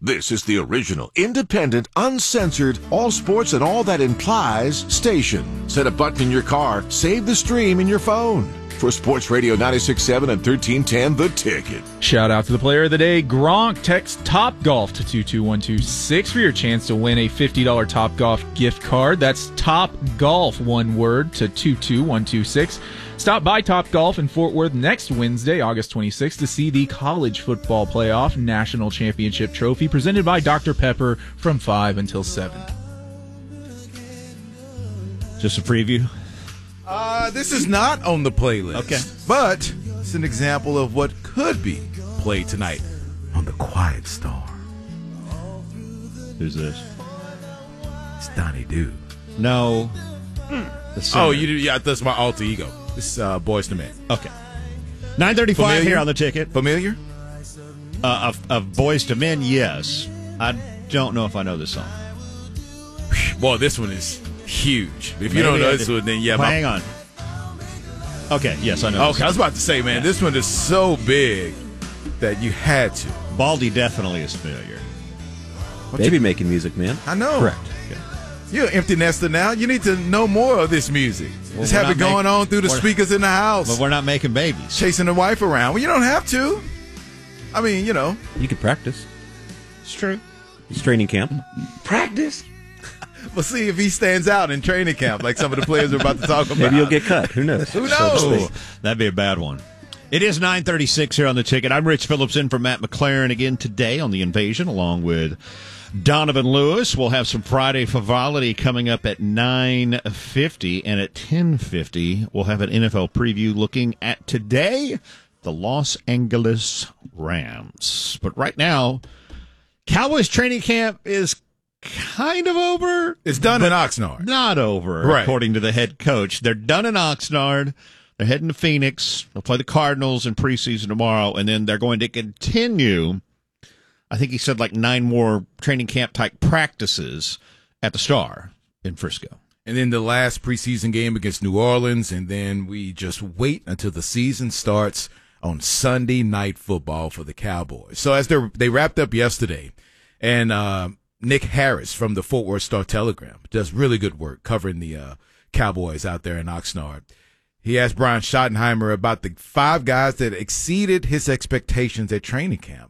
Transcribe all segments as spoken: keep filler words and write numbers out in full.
This is the original, independent, uncensored, all sports and all that implies station. Set a button in your car, save the stream in your phone. For Sports Radio ninety-six point seven and thirteen ten, The Ticket. Shout out to the player of the day, Gronk. Text TOPGOLF to two two one two six for your chance to win a fifty dollars Topgolf gift card. That's TOPGOLF, one word, to two two one two six. Stop by Topgolf in Fort Worth next Wednesday, August twenty-sixth, to see the College Football Playoff National Championship Trophy presented by Doctor Pepper from five until seven. Just a preview? Uh, this is not on the playlist. Okay. But it's an example of what could be played tonight on The Quiet Storm. Who's this? It's Donnie Doo. No. Oh, you do, yeah, that's my alter ego. This is uh, Boyz two Men. Okay. nine thirty-five Familiar? here on The Ticket. Familiar? Uh, of, of Boyz two Men, yes. I don't know if I know this song. Boy, this one is huge. If you Maybe don't know I this did. one, then yeah. Well, my- hang on. Okay, yes, I know. Okay, I was about to say, man, Yeah. this one is so big that you had to. Baldy definitely is familiar. Baby making music, man. I know. Correct. You're an empty nester now. You need to know more of this music. Well, Just we're have it not going make- on through the we're- speakers in the house. But we're not making babies. Chasing the wife around. Well, you don't have to. I mean, you know. You could practice. It's true. It's training camp. Practice. We'll see if he stands out in training camp like some of the players are about to talk about. Maybe you'll get cut. Who knows? Who So to knows? speak. Oh, that'd be a bad one. It is nine thirty-six here on The Ticket. I'm Rich Phillips in for Matt McLaren again today on The Invasion, along with Donovan Lewis. We'll have some Friday Frivolity coming up at nine fifty, and at ten fifty, we'll have an N F L preview looking at today, the Los Angeles Rams. But right now, Cowboys training camp is kind of over. It's done in Oxnard. Not over, Right. according to the head coach. They're done in Oxnard. They're heading to Phoenix. They'll play the Cardinals in preseason tomorrow, and then they're going to continue, I think he said like nine more training camp type practices at the Star in Frisco. And then the last preseason game against New Orleans, and then we just wait until the season starts on Sunday Night Football for the Cowboys. So as they they wrapped up yesterday, and uh, Nick Harris from the Fort Worth Star-Telegram does really good work covering the uh, Cowboys out there in Oxnard. He asked Brian Schottenheimer about the five guys that exceeded his expectations at training camp.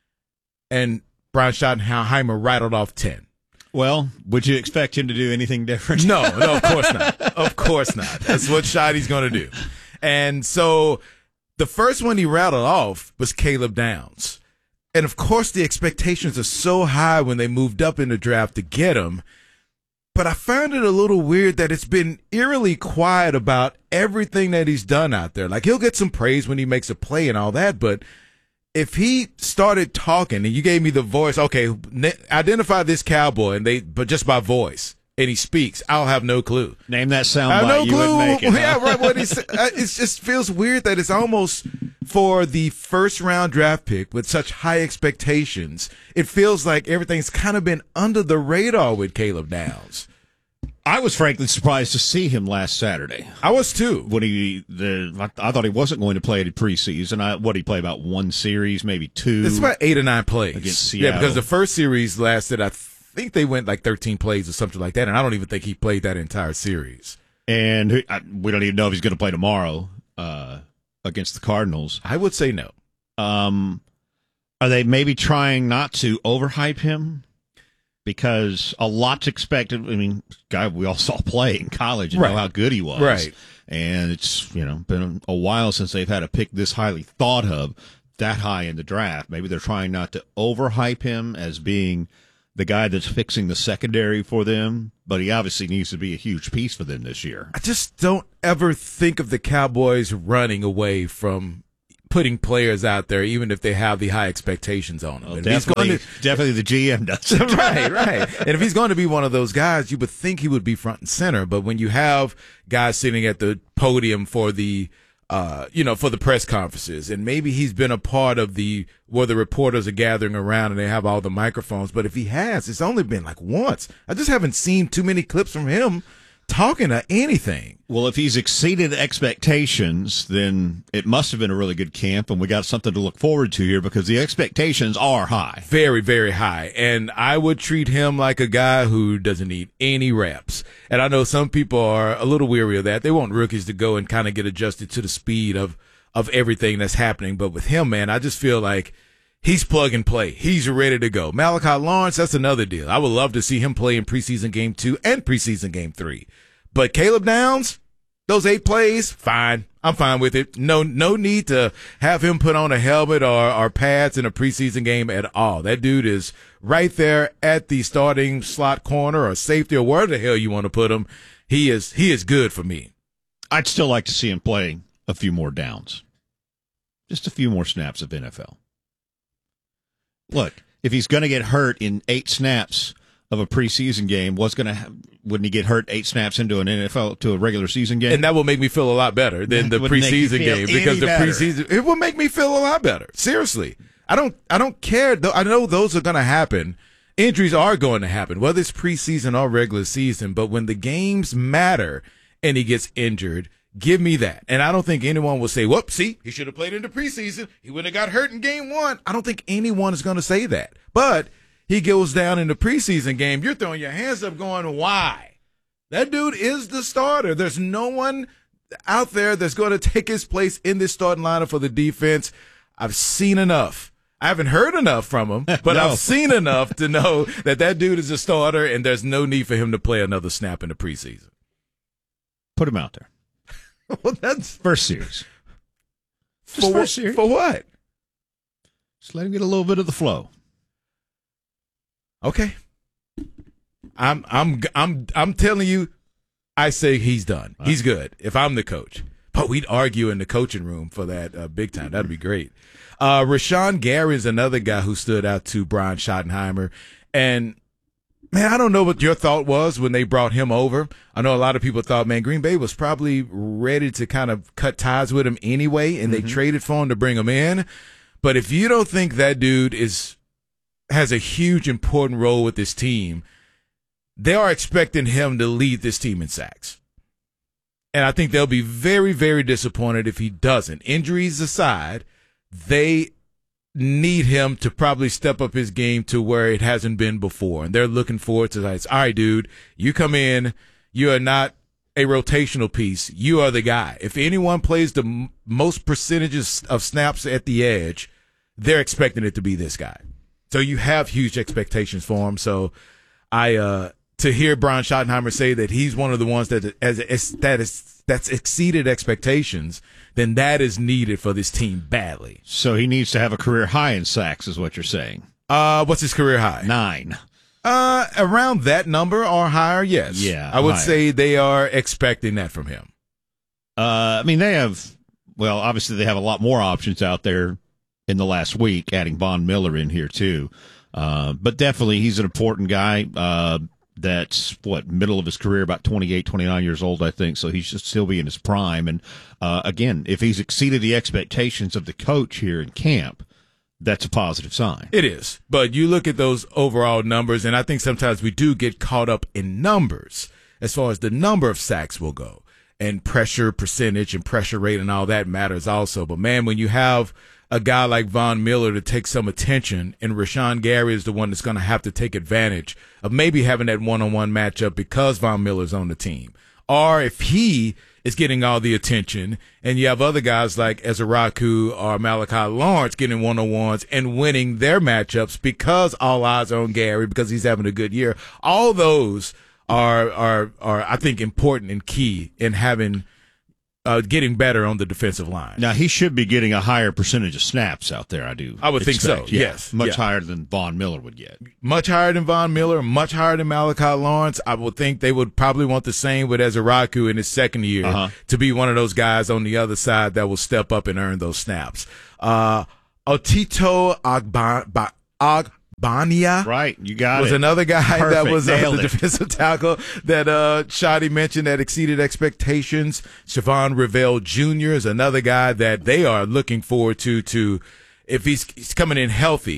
And Brian Schottenheimer rattled off ten. Well, would you expect him to do anything different? No, no, of course not. Of course not. That's what Shotty's going to do. And so the first one he rattled off was Caleb Downs. And, of course, the expectations are so high when they moved up in the draft to get him. But I found it a little weird that it's been eerily quiet about everything that he's done out there. Like, he'll get some praise when he makes a play and all that, but if he started talking and you gave me the voice, okay, identify this Cowboy, and they, but just by voice, and he speaks, I'll have no clue. Name that I have soundbite. no You clue. would make it. Yeah, huh? right. What he said, uh, it just feels weird that it's almost for the first round draft pick with such high expectations. It feels like everything's kind of been under the radar with Caleb Downs. I was frankly surprised to see him last Saturday. I was too. When he, the, I, I thought he wasn't going to play in preseason. I, what did he play about one series, maybe two? It's about eight or nine plays Against Yeah, Seattle. because the first series lasted, I think they went like thirteen plays or something like that, and I don't even think he played that entire series. And who, I, we don't even know if he's going to play tomorrow uh, against the Cardinals. I would say no. Um, are they maybe trying not to overhype him? Because a lot's expected. I mean, guy we all saw play in college and Right. know how good he was. Right. And it's, you know, been a while since they've had a pick this highly thought of, that high in the draft. Maybe they're trying not to overhype him as being the guy that's fixing the secondary for them, but he obviously needs to be a huge piece for them this year. I just don't ever think of the Cowboys running away from putting players out there, even if they have the high expectations on them. Well, And if he's definitely, going to- definitely the G M does it. right, right. And if he's going to be one of those guys, you would think he would be front and center. But when you have guys sitting at the podium for the, uh, you know, for the press conferences, and maybe he's been a part of the where the reporters are gathering around and they have all the microphones. But if he has, it's only been like once. I just haven't seen too many clips from him talking to anything. Well, if he's exceeded expectations, then it must have been a really good camp, and we got something to look forward to here because the expectations are high. Very, very high. And I would treat him like a guy who doesn't need any reps. And I know some people are a little weary of that. They want rookies to go and kind of get adjusted to the speed of, of everything that's happening. But with him, man, I just feel like he's plug and play. He's ready to go. Malachi Lawrence, that's another deal. I would love to see him play in preseason game two and preseason game three. But Caleb Downs, those eight plays, fine. I'm fine with it. No, no need to have him put on a helmet or, or pads in a preseason game at all. That dude is right there at the starting slot corner or safety or where the hell you want to put him. He is, he is good for me. I'd still like to see him play a few more downs. Just a few more snaps of N F L. Look, if he's going to get hurt in eight snaps of a preseason game, what's going to ha- wouldn't he get hurt eight snaps into an N F L to a regular season game? And that will make me feel a lot better than the preseason game because the better. preseason it will make me feel a lot better. Seriously, I don't I don't care. I know those are going to happen. Injuries are going to happen, whether it's preseason or regular season. But when the games matter and he gets injured, give me that. And I don't think anyone will say, "Whoop, see, he should have played in the preseason. He wouldn't have got hurt in game one." I don't think anyone is going to say that. But he goes down in the preseason game, you're throwing your hands up going, why? That dude is the starter. There's no one out there that's going to take his place in this starting lineup for the defense. I've seen enough. I haven't heard enough from him, but no. I've seen enough to know that that dude is a starter, and there's no need for him to play another snap in the preseason. Put him out there. Well, that's First series. Just for, first series. for what? Just let him get a little bit of the flow. Okay. I'm I'm I'm I'm telling you, I say he's done. He's good if I'm the coach. But we'd argue in the coaching room for that uh, big time. That'd be great. Uh, Rashawn Gary is another guy who stood out to Brian Schottenheimer. And, man, I don't know what your thought was when they brought him over. I know a lot of people thought, man, Green Bay was probably ready to kind of cut ties with him anyway, and mm-hmm. they traded for him to bring him in. But if you don't think that dude is has a huge important role with this team, they are expecting him to lead this team in sacks. And I think they'll be very, very disappointed if he doesn't. Injuries aside, they need him to probably step up his game to where it hasn't been before. And they're looking forward to that. All right, dude, you come in. You are not a rotational piece. You are the guy. If anyone plays the m- most percentages of snaps at the edge, they're expecting it to be this guy. So you have huge expectations for him. So I, uh, to hear Brian Schottenheimer say that he's one of the ones that as, as that is that's exceeded expectations, then that is needed for this team badly. So he needs to have a career high in sacks, is what you're saying. Uh, what's his career high? Nine. Uh, around that number or higher, yes. Yeah, I would higher. say they are expecting that from him. Uh, I mean, they have, well, obviously they have a lot more options out there in the last week, adding Von Miller in here too. Uh, but definitely he's an important guy. Uh, that's what, middle of his career, about twenty-eight, twenty-nine years old, I think. So he should still be in his prime. And, uh, again, if he's exceeded the expectations of the coach here in camp, that's a positive sign. It is. But you look at those overall numbers, and I think sometimes we do get caught up in numbers as far as the number of sacks will go. And pressure percentage and pressure rate and all that matters also. But, man, when you have a guy like Von Miller to take some attention, and Rashawn Gary is the one that's going to have to take advantage of maybe having that one-on-one matchup because Von Miller's on the team. Or if he is getting all the attention and you have other guys like Ezeraku or Malachi Lawrence getting one-on-ones and winning their matchups because all eyes are on Gary because he's having a good year, all those are, are, are I think, important and key in having Uh, getting better on the defensive line. Now, he should be getting a higher percentage of snaps out there, I do. I would think so, expect. Yeah, yes. Much Yeah. higher than Von Miller would get. Much higher than Von Miller, much higher than Malachi Lawrence. I would think they would probably want the same with Ezeraku in his second year Uh-huh. to be one of those guys on the other side that will step up and earn those snaps. Uh, Otito Agba- Ba- Agbania. Right, you got was it. another guy Perfect. that was uh, Nailed the it. defensive tackle that uh, Shotty mentioned that exceeded expectations. Siobhan Revell Junior is another guy that they are looking forward to, to if he's, he's coming in healthy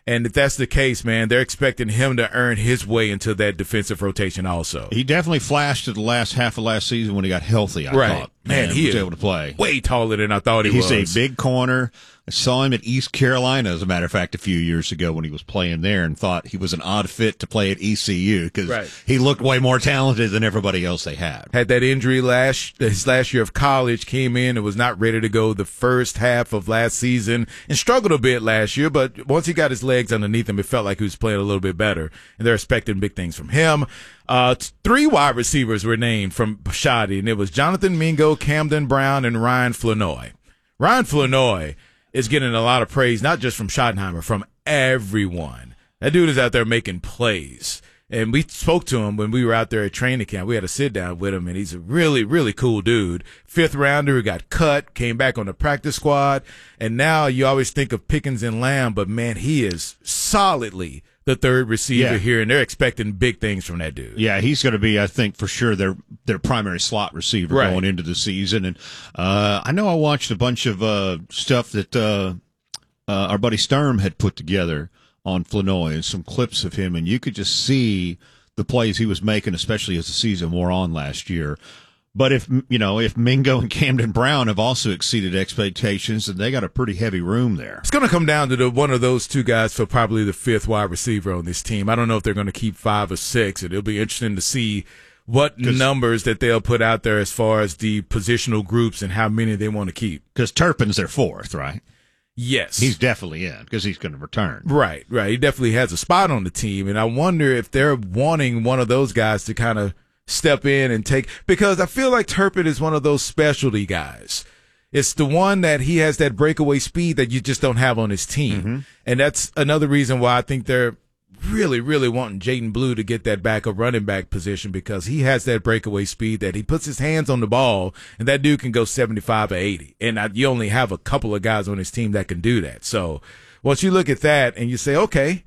And if that's the case, man, they're expecting him to earn his way into that defensive rotation also. He definitely flashed at the last half of last season when he got healthy, I right. thought. Man, he was is able to play. Way taller than I thought he He's was. a big corner. I saw him at East Carolina, as a matter of fact, a few years ago when he was playing there, and thought he was an odd fit to play at E C U because right. he looked way more talented than everybody else they had. Had that injury last his last year of college, came in and was not ready to go the first half of last season and struggled a bit last year, but once he got his legs underneath him, it felt like he was playing a little bit better, and they're expecting big things from him. Uh, three wide receivers were named from Shoddy, and it was Jonathan Mingo, Camden Brown, and Ryan Flournoy. Ryan Flournoy is getting a lot of praise, not just from Schottenheimer, from everyone. That dude is out there making plays. And we spoke to him when we were out there at training camp. We had a sit down with him, and he's a really, really cool dude. Fifth rounder who got cut, came back on the practice squad, and now you always think of Pickens and Lamb, but man, he is solidly the third receiver yeah. here, and they're expecting big things from that dude. Yeah, he's going to be, I think, for sure, their their primary slot receiver right. going into the season. And uh, I know I watched a bunch of uh, stuff that uh, uh, our buddy Sturm had put together on Flournoy and some clips of him, and you could just see the plays he was making, especially as the season wore on last year. But if, you know, if Mingo and Camden Brown have also exceeded expectations, then they got a pretty heavy room there. It's going to come down to the, one of those two guys for probably the fifth wide receiver on this team. I don't know if they're going to keep five or six, and it'll be interesting to see what numbers that they'll put out there as far as the positional groups and how many they want to keep. Because Turpin's their fourth, right? Yes. He's definitely in because he's going to return. Right, right. He definitely has a spot on the team, and I wonder if they're wanting one of those guys to kind of step in and take, because I feel like Turpin is one of those specialty guys. It's the one that he has that breakaway speed that you just don't have on his team. Mm-hmm. And that's another reason why I think they're really, really wanting Jaden Blue to get that backup running back position, because he has that breakaway speed that he puts his hands on the ball, and that dude can go seventy-five or eighty. And I, you only have a couple of guys on his team that can do that. So once you look at that and you say, okay,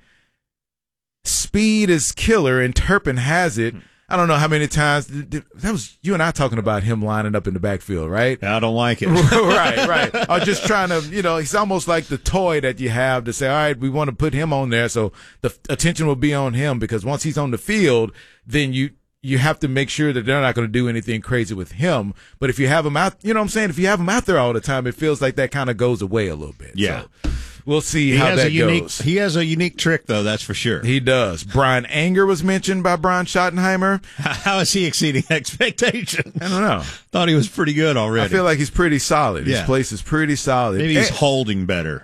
speed is killer and Turpin has it. I don't know how many times that was you and I talking about him lining up in the backfield, right? I don't like it. right, right. Or just trying to, you know, he's almost like the toy that you have to say, all right, we want to put him on there, so the attention will be on him, because once he's on the field, then you you have to make sure that they're not going to do anything crazy with him. But if you have him out, you know what I'm saying? If you have him out there all the time, it feels like that kind of goes away a little bit. Yeah. So we'll see he how has that a unique, goes. He has a unique trick, though, that's for sure. He does. Brian Anger was mentioned by Brian Schottenheimer. How is he exceeding expectations? I don't know. Thought he was pretty good already. I feel like he's pretty solid. Yeah. His place is pretty solid. Maybe he's and holding better.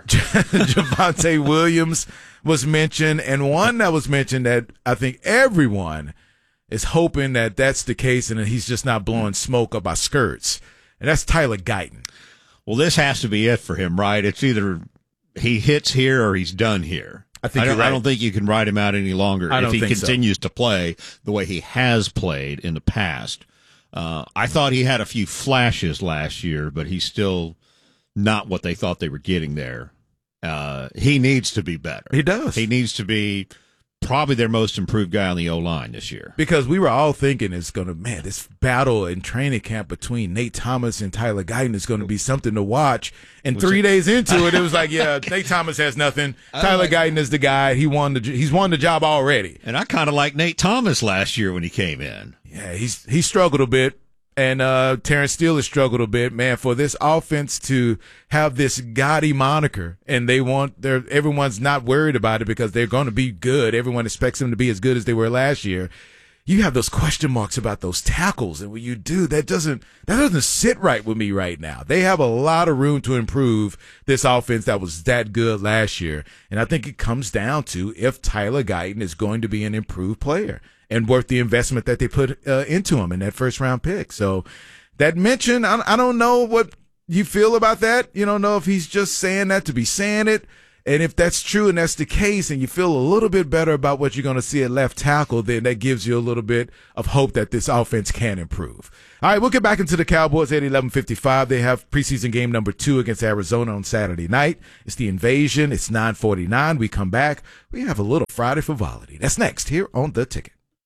Javonte Williams was mentioned, and one that was mentioned that I think everyone is hoping that that's the case and that he's just not blowing smoke up our skirts, and that's Tyler Guyton. Well, this has to be it for him, right? It's either he hits here or he's done here. I think I don't, you're right. I don't think you can ride him out any longer I if don't he think continues so. to play the way he has played in the past. Uh, I thought he had a few flashes last year, but he's still not what they thought they were getting there. Uh, he needs to be better. He does. He needs to be probably their most improved guy on the O-line this year. Because we were all thinking it's going to, man, this battle in training camp between Nate Thomas and Tyler Guyton is going to be something to watch. And three days into it, it was like, yeah, Nate Thomas has nothing. Tyler like Guyton is the guy. He won the, he's won the job already. And I kind of like Nate Thomas last year when he came in. Yeah, he's he struggled a bit. And uh, Terrence Steele has struggled a bit, man, for this offense to have this gaudy moniker, and they want their everyone's not worried about it because they're going to be good. Everyone expects them to be as good as they were last year. You have those question marks about those tackles, and when you do, that doesn't that doesn't sit right with me right now. They have a lot of room to improve this offense that was that good last year, and I think it comes down to if Tyler Guyton is going to be an improved player and worth the investment that they put uh, into him in that first round pick. So that mention, I, I don't know what you feel about that. You don't know if he's just saying that to be saying it. And if that's true and that's the case and you feel a little bit better about what you're going to see at left tackle, then that gives you a little bit of hope that this offense can improve. All right, we'll get back into the Cowboys at eleven fifty-five. They have preseason game number two against Arizona on Saturday night. It's the Invasion. It's nine forty-nine. We come back. We have a little Friday frivolity. That's next here on The Ticket.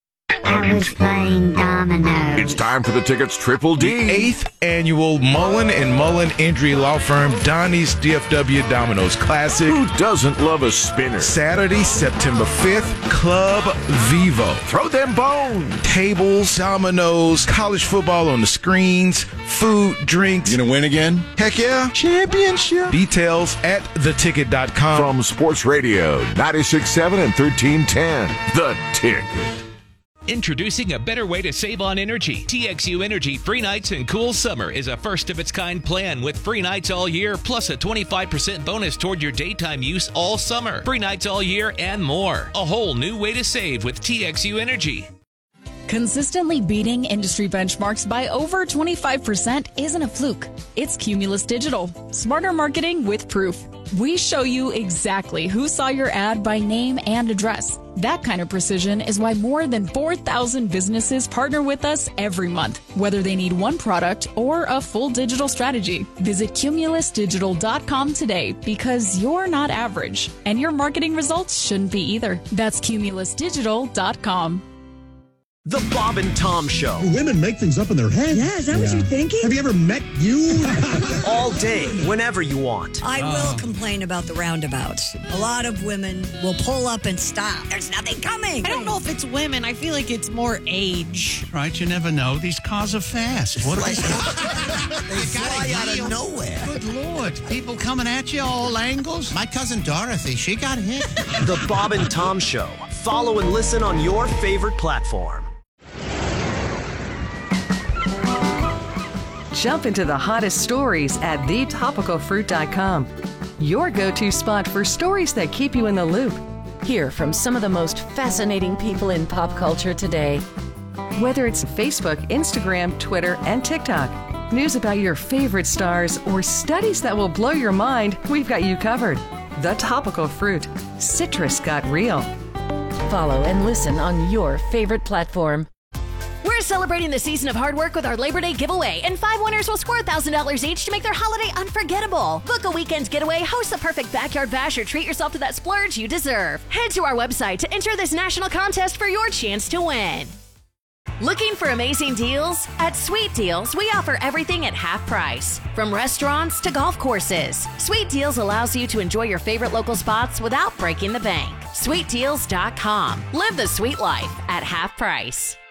I was playing dominoes. It's time for the Ticket's Triple D. Eighth annual Mullen and Mullen Injury Law Firm Donnie's D F W Dominoes Classic. Who doesn't love a spinner? Saturday, September fifth, Club Vivo. Throw them bones. Tables, dominoes, college football on the screens, food, drinks. You gonna win again? Heck yeah. Championship. Details at the ticket dot com. From Sports Radio, ninety-six point seven and thirteen ten. The Ticket. Introducing a better way to save on energy. T X U Energy Free Nights and Cool Summer is a first-of-its-kind plan with free nights all year, plus a twenty-five percent bonus toward your daytime use all summer. Free nights all year and more. A whole new way to save with T X U Energy. Consistently beating industry benchmarks by over twenty-five percent isn't a fluke. It's Cumulus Digital. Smarter marketing with proof. We show you exactly who saw your ad by name and address. That kind of precision is why more than four thousand businesses partner with us every month, whether they need one product or a full digital strategy. Visit cumulus digital dot com today because you're not average, and your marketing results shouldn't be either. That's cumulus digital dot com. The Bob and Tom Show. Women make things up in their head. Yeah, is that yeah. what you're thinking? Have you ever met you? All day, whenever you want. I will complain about the roundabouts. A lot of women will pull up and stop. There's nothing coming. I don't know if it's women. I feel like it's more age. Right, you never know. These cars are fast. What they fly out of nowhere. Good Lord. People coming at you all angles. My cousin Dorothy, she got hit. The Bob and Tom Show. Follow and listen on your favorite platform. Jump into the hottest stories at the topical fruit dot com. Your go-to spot for stories that keep you in the loop. Hear from some of the most fascinating people in pop culture today. Whether it's Facebook, Instagram, Twitter, and TikTok, news about your favorite stars, or studies that will blow your mind, we've got you covered. The Topical Fruit. Citrus got real. Follow and listen on your favorite platform. We're celebrating the season of hard work with our Labor Day giveaway, and five winners will score one thousand dollars each to make their holiday unforgettable. Book a weekend getaway, host the perfect backyard bash, or treat yourself to that splurge you deserve. Head to our website to enter this national contest for your chance to win. Looking for amazing deals? At Sweet Deals, we offer everything at half price. From restaurants to golf courses, Sweet Deals allows you to enjoy your favorite local spots without breaking the bank. sweet deals dot com. Live the sweet life at half price.